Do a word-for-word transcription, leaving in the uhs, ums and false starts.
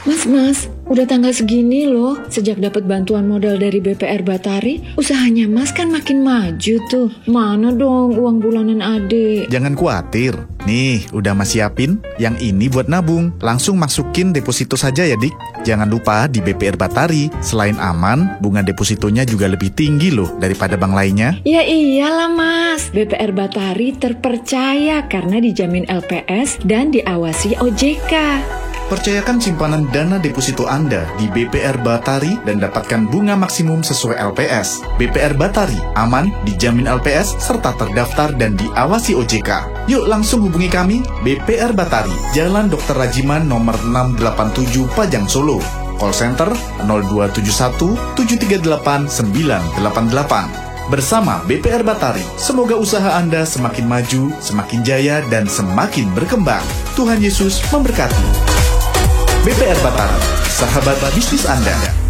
Mas, mas, udah tanggal segini loh. Sejak dapat bantuan modal dari B P R Batari, usahanya mas kan makin maju tuh. Mana dong uang bulanan adek? Jangan khawatir. Nih, udah mas siapin. Yang ini buat nabung. Langsung masukin deposito saja ya, Dik. Jangan lupa di B P R Batari, selain aman, bunga depositonya juga lebih tinggi loh daripada bank lainnya. Ya iyalah mas, B P R Batari terpercaya karena dijamin L P S dan diawasi O J K. Percayakan simpanan dana deposito Anda di B P R Batari dan dapatkan bunga maksimum sesuai L P S. B P R Batari, aman, dijamin L P S, serta terdaftar dan diawasi O J K. Yuk langsung hubungi kami, B P R Batari, Jalan Dokter Rajiman nomor enam delapan tujuh Pajang Solo. Call center nol dua tujuh satu tujuh tiga delapan sembilan delapan delapan. Bersama B P R Batari, semoga usaha Anda semakin maju, semakin jaya, dan semakin berkembang. Tuhan Yesus memberkati. B P R Batari, sahabat bisnis Anda.